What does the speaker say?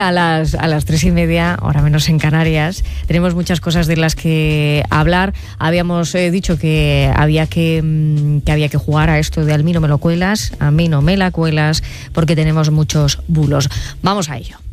A las 3:30, ahora menos en Canarias, tenemos muchas cosas de las que hablar. Habíamos dicho que había que jugar a esto de a mí no me lo cuelas, a mí no me la cuelas, porque tenemos muchos bulos. Vamos a ello.